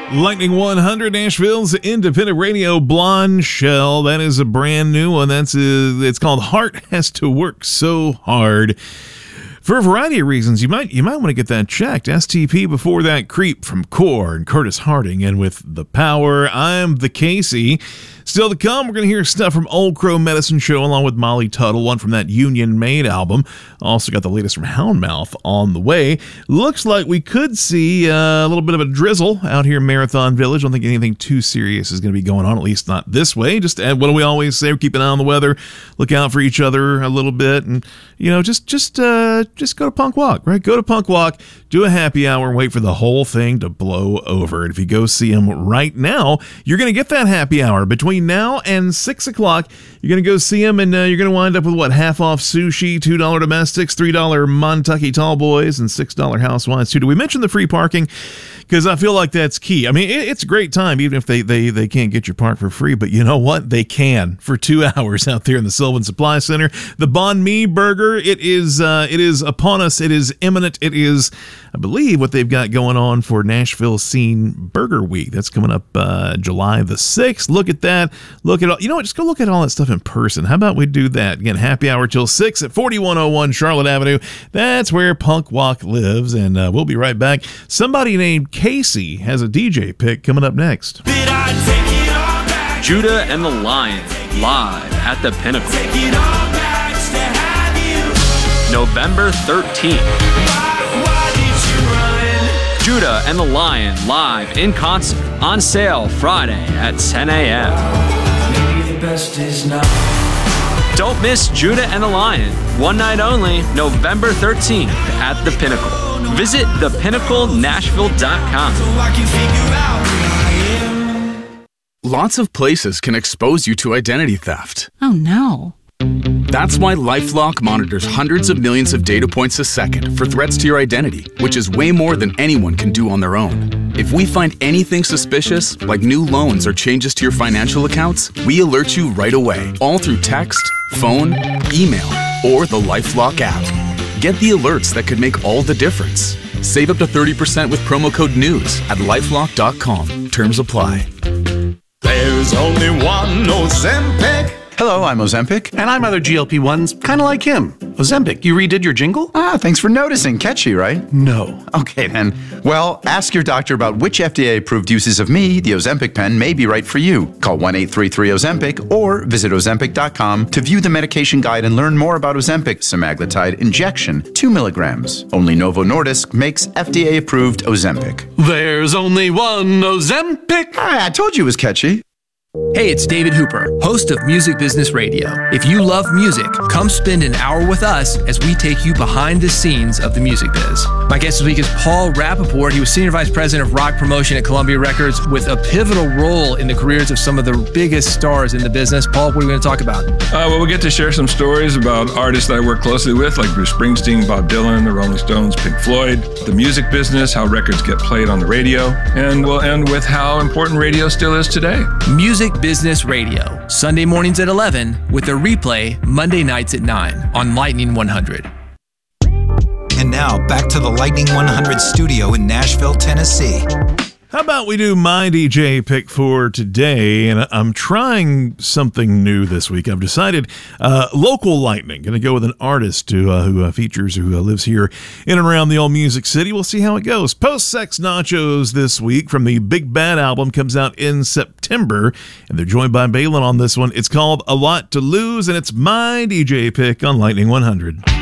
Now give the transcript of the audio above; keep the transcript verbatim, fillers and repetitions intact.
Lightning one hundred, Nashville's independent radio, Blonde Shell. That is a brand new one. That's a, it's called Heart Has to Work So Hard. For a variety of reasons, you might you might want to get that checked. S T P before that, Creep from Core and Curtis Harding. And with The Power, I'm the Casey. Still to come, we're going to hear stuff from Old Crow Medicine Show along with Molly Tuttle, one from that Union Made album. Also got the latest from Houndmouth on the way. Looks like we could see uh, a little bit of a drizzle out here in Marathon Village. I don't think anything too serious is going to be going on, at least not this way. Just uh, what do we always say? Keep an eye on the weather, look out for each other a little bit, and you know, just just uh, just go to Punk Walk, right? Go to Punk Walk, do a happy hour, and wait for the whole thing to blow over. And if you go see them right now, you're going to get that happy hour between now and six o'clock. You're going to go see them, and uh, you're going to wind up with what? Half off sushi, two dollars domestics, three dollars Montucky Tall Boys, and six dollars house wines too. Do we mention the free parking? Because I feel like that's key. I mean, it, it's a great time, even if they, they, they can't get your park for free. But you know what? They can for two hours out there in the Sylvan Supply Center. The Banh Mi Burger, it is uh, it is upon us. It is imminent. It is, I believe, what they've got going on for Nashville Scene Burger Week. That's coming up uh, July the sixth. Look at that. Look at all. You know what? Just go look at all that stuff in person. How about we do that? Again, happy hour till six at forty-one oh one Charlotte Avenue. That's where Punk Walk lives. And uh, we'll be right back. Somebody named Casey has a D J pick coming up next. Judah and the Lion live at the Pinnacle. November thirteenth. Judah and the Lion live in concert on sale Friday at ten a.m. Don't miss Judah and the Lion. One night only, November thirteenth at the Pinnacle. Visit the pinnacle nashville dot com. Lots of places can expose you to identity theft. Oh no. That's why LifeLock monitors hundreds of millions of data points a second for threats to your identity, which is way more than anyone can do on their own. If we find anything suspicious, like new loans or changes to your financial accounts, we alert you right away, all through text, phone, email, or the LifeLock app. Get the alerts that could make all the difference. Save up to thirty percent with promo code NEWS at lifelock dot com. Terms apply. There's only one Ozempic. Hello, I'm Ozempic. And I'm other G L P ones, kind of like him. Ozempic, you redid your jingle? Ah, thanks for noticing. Catchy, right? No. Okay, then. Well, ask your doctor about which F D A-approved uses of me, the Ozempic pen, may be right for you. Call one eight three three Ozempic or visit ozempic dot com to view the medication guide and learn more about Ozempic semaglutide injection, two milligrams. Only Novo Nordisk makes F D A-approved Ozempic. There's only one Ozempic. Ah, I told you it was catchy. Hey, it's David Hooper, host of Music Business Radio. If you love music, come spend an hour with us as we take you behind the scenes of the music biz. My guest this week is Paul Rappaport. He was Senior Vice President of Rock Promotion at Columbia Records with a pivotal role in the careers of some of the biggest stars in the business. Paul, what are we going to talk about? Uh, well, we get to share some stories about artists that I work closely with, like Bruce Springsteen, Bob Dylan, the Rolling Stones, Pink Floyd, the music business, how records get played on the radio, and we'll end with how important radio still is today. Music Business Radio, Sunday mornings at eleven, with a replay Monday nights at nine on Lightning one hundred. And now, back to the Lightning one hundred studio in Nashville, Tennessee. How about we do my D J pick for today? And I'm trying something new this week. I've decided uh, local lightning. Going to go with an artist who, uh, who uh, features, who uh, lives here in and around the old Music City. We'll see how it goes. Post Sex Nachos this week from the Big Bad album comes out in September. And they're joined by Balin on this one. It's called A Lot to Lose, and it's my D J pick on Lightning one hundred.